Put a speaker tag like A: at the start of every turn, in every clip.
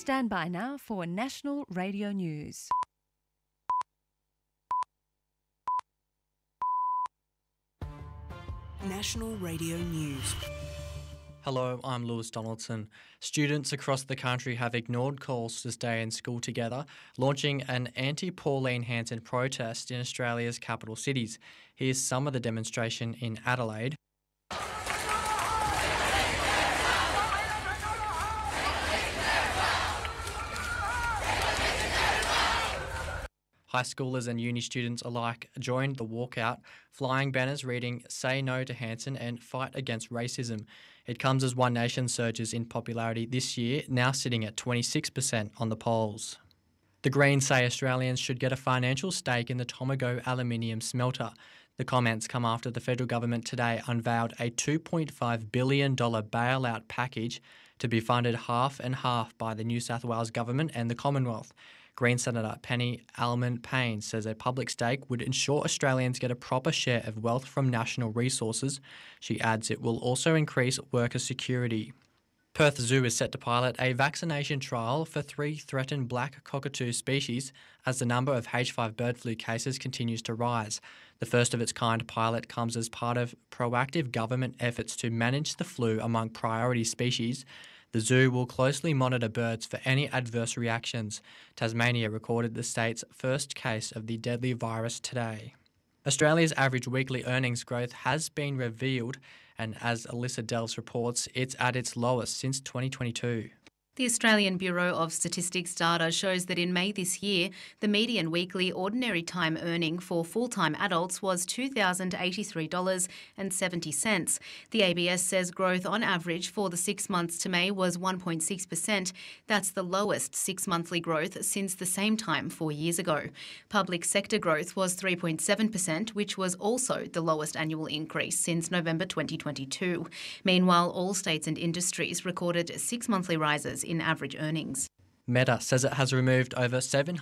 A: Stand by now for National Radio News.
B: National Radio News.
C: Hello, I'm Lewis Donaldson. Students across the country have ignored calls to stay in school together, launching an anti-Pauline Hanson protest in Australia's capital cities. Here's some of the demonstration in Adelaide. High schoolers and uni students alike joined the walkout, flying banners reading "Say No to Hanson" and "Fight Against Racism." It comes as One Nation surges in popularity this year, now sitting at 26% on the polls. The Greens say Australians should get a financial stake in the Tomago aluminium smelter. The comments come after the federal government today unveiled a $2.5 billion bailout package to be funded half and half by the New South Wales government and the Commonwealth. Green Senator Penny Allman-Payne says a public stake would ensure Australians get a proper share of wealth from national resources. She adds it will also increase worker security. Perth Zoo is set to pilot a vaccination trial for 3 threatened black cockatoo species as the number of H5 bird flu cases continues to rise. The first of its kind pilot comes as part of proactive government efforts to manage the flu among priority species. The zoo will closely monitor birds for any adverse reactions. Tasmania recorded the state's first case of the deadly virus today. Australia's average weekly earnings growth has been revealed, and as Alyssa Delves reports, it's at its lowest since 2022.
D: The Australian Bureau of Statistics data shows that in May this year, the median weekly ordinary time earning for full-time adults was $2,083.70. The ABS says growth on average for the 6 months to May was 1.6%. That's the lowest 6-monthly growth since the same time 4 years ago. Public sector growth was 3.7%, which was also the lowest annual increase since November 2022. Meanwhile, all states and industries recorded 6-monthly rises in average earnings.
C: Meta says it has removed over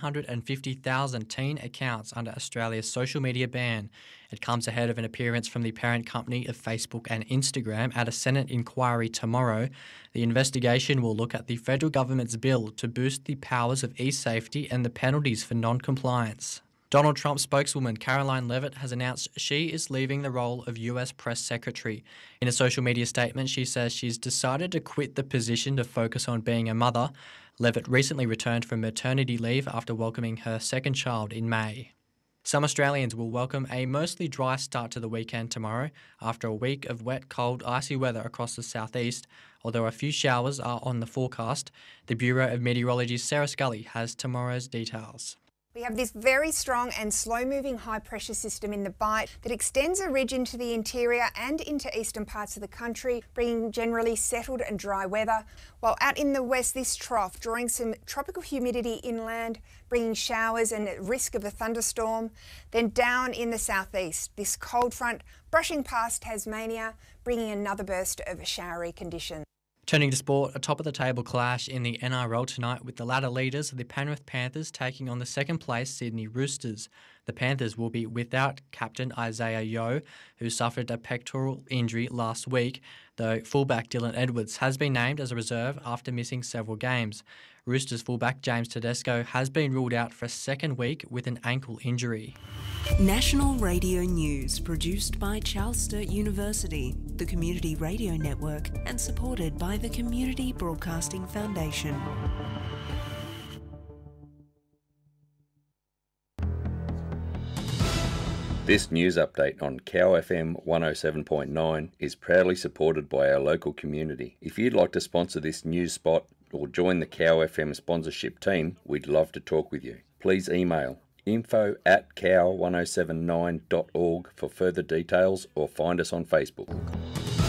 C: 750,000 teen accounts under Australia's social media ban. It comes ahead of an appearance from the parent company of Facebook and Instagram at a Senate inquiry tomorrow. The investigation will look at the federal government's bill to boost the powers of e-safety and the penalties for non-compliance. Donald Trump spokeswoman Caroline Leavitt has announced she is leaving the role of US press secretary. In a social media statement, she says she's decided to quit the position to focus on being a mother. Leavitt recently returned from maternity leave after welcoming her second child in May. Some Australians will welcome a mostly dry start to the weekend tomorrow after a week of wet, cold, icy weather across the southeast. Although a few showers are on the forecast, the Bureau of Meteorology's Sarah Scully has tomorrow's details.
E: We have this very strong and slow-moving high-pressure system in the Bight that extends a ridge into the interior and into eastern parts of the country, bringing generally settled and dry weather, while out in the west this trough drawing some tropical humidity inland, bringing showers and risk of a thunderstorm. Then down in the southeast, this cold front brushing past Tasmania, bringing another burst of showery conditions.
C: Turning to sport, a top-of-the-table clash in the NRL tonight with the ladder leaders, the Penrith Panthers, taking on the second-place Sydney Roosters. The Panthers will be without captain Isaiah Yeo, who suffered a pectoral injury last week, though fullback Dylan Edwards has been named as a reserve after missing several games. Roosters fullback James Tedesco has been ruled out for a second week with an ankle injury.
B: National Radio News, produced by Charles Sturt University, the Community Radio Network, and supported by the Community Broadcasting Foundation.
F: This news update on Cow FM 107.9 is proudly supported by our local community. If you'd like to sponsor this news spot or join the Cow FM sponsorship team, we'd love to talk with you. Please email info@cow1079.org for further details or find us on Facebook.